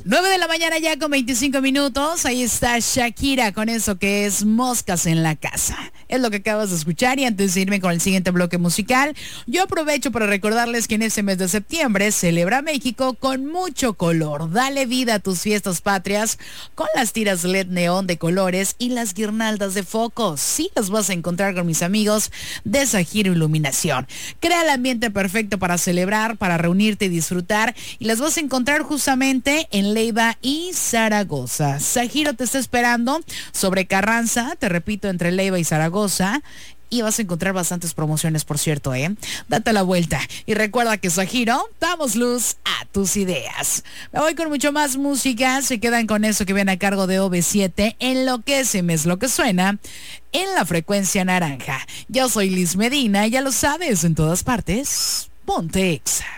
9 de la mañana ya con 25 minutos. Ahí está Shakira con eso que es Moscas en la Casa. Es lo que acabas de escuchar y antes de irme con el siguiente bloque musical, yo aprovecho para recordarles que en este mes de septiembre celebra México con mucho color. Dale vida a tus fiestas patrias con las tiras LED neón de colores y las guirnaldas de focos. Sí, las vas a encontrar con mis amigos de Zahiro Iluminación. Crea el ambiente perfecto para celebrar, para reunirte y disfrutar y las vas a encontrar justamente en Leiva y Zaragoza. Zahiro te está esperando sobre Carranza, te repito, entre Leiva y Zaragoza. Y vas a encontrar bastantes promociones, por cierto, Date la vuelta. Y recuerda que Zahiro, damos luz a tus ideas. Me voy con mucho más música. Se quedan con eso que viene a cargo de OV7. Enloquéceme es lo que suena en la frecuencia naranja. Yo soy Liz Medina, ya lo sabes, en todas partes. Ponte Exa.